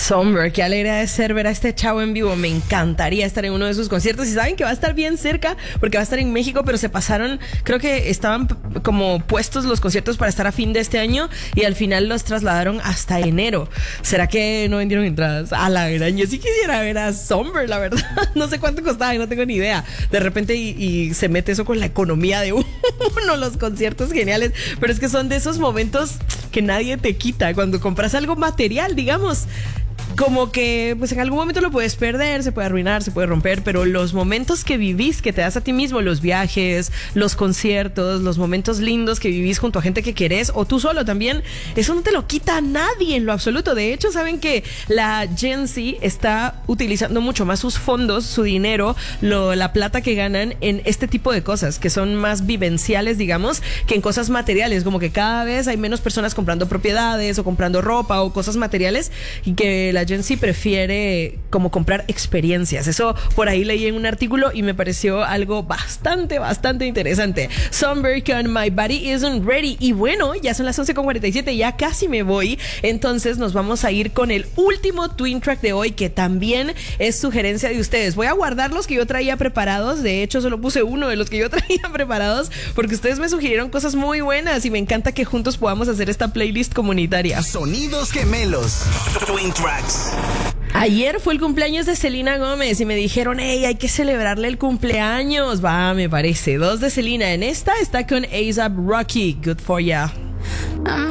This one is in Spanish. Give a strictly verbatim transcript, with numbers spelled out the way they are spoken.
Somber, qué alegría de ser ver a este chavo en vivo. Me encantaría estar en uno de sus conciertos. Y saben que va a estar bien cerca porque va a estar en México, pero se pasaron, creo que estaban p- como puestos los conciertos para estar a fin de este año y al final los trasladaron hasta enero. ¿Será que no vendieron entradas? A la gran, yo sí quisiera ver a Somber, la verdad. No sé cuánto costaba y no tengo ni idea. De repente y, y se mete eso con la economía de uno, los conciertos geniales. Pero es que son de esos momentos que nadie te quita cuando compras algo material, digamos. Como que pues en algún momento lo puedes perder, se puede arruinar, se puede romper, pero los momentos que vivís, que te das a ti mismo, los viajes, los conciertos, los momentos lindos que vivís junto a gente que querés o tú solo también, eso no te lo quita a nadie en lo absoluto. De hecho, saben que la Gen Z está utilizando mucho más sus fondos, su dinero, lo, la plata que ganan en este tipo de cosas que son más vivenciales, digamos, que en cosas materiales. Como que cada vez hay menos personas comprando propiedades o comprando ropa o cosas materiales y que la Gen Z prefiere como comprar experiencias. Eso por ahí leí en un artículo y me pareció algo bastante, bastante interesante. Somber con My Body Isn't Ready. Y bueno, ya son las once con cuarenta y siete, ya casi me voy. Entonces nos vamos a ir con el último Twin Track de hoy, que también es sugerencia de ustedes. Voy a guardar los que yo traía preparados. De hecho, solo puse uno de los que yo traía preparados porque ustedes me sugirieron cosas muy buenas y me encanta que juntos podamos hacer esta playlist comunitaria. Sonidos gemelos. Twin Tracks. Ayer fue el cumpleaños de Selena Gómez y me dijeron, hey, hay que celebrarle el cumpleaños. Va, me parece. Dos de Selena. En esta está con A$AP Rocky. Good for ya.